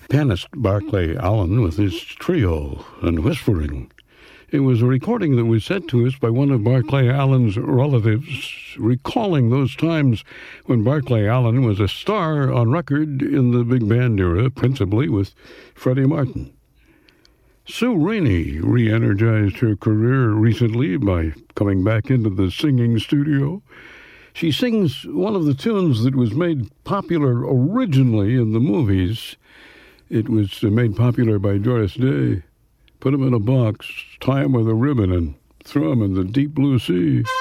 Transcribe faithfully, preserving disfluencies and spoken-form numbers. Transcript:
pianist Barclay Allen with his trio and whispering. It was a recording that was sent to us by one of Barclay Allen's relatives, recalling those times when Barclay Allen was a star on record in the big band era, principally with Freddie Martin. Sue Rainey re-energized her career recently by coming back into the singing studio. She sings one of the tunes that was made popular originally in the movies. It was made popular by Doris Day. Put him in a box, tie him with a ribbon, and throw him in the deep blue sea.